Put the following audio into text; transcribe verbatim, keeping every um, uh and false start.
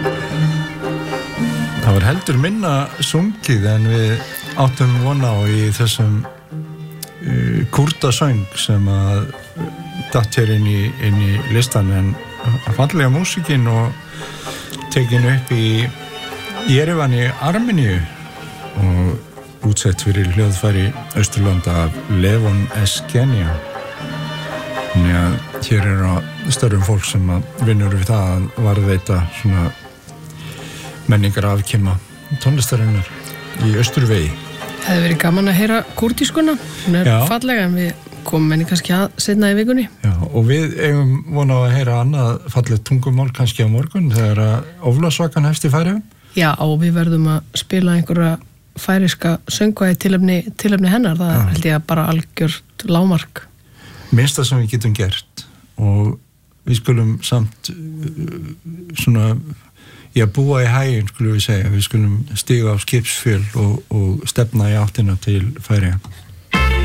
Það var heldur minna sungið en við áttum vona á í þessum uh, kúrdasöng sem að datt hér inn í, inn í listan, en fallega músíkin og tekin upp í Jerevan í Armeníu og útsett fyrir hljóðfæri Austurlanda af Levon Eskenia. Þannig að hér er á störum fólk sem að vinnur við það að varðveita svona menningar afkima tónlistarinnar í Austurvegi. Það hefði verið gaman að heyra kúrdískuna, hún er Já. fallega, en við komum henni kannski að seinna í vikunni. Já, og við eigum vona á að heyra annað fallegt tungumál kannski á morgun þegar að Ólafarsvakan hefst í Færeyjum. Já, og við verðum að spila einhverja færiska söngva í tilefni, tilefni hennar, það Já. held ég að bara algjört lágmark. Minnsta sem við getum gert, og við skulum samt svona í að búa í hæginn, skulum við segja, við skulum stiga á skipsfjöl og, og stefna í áttina til Færeyja.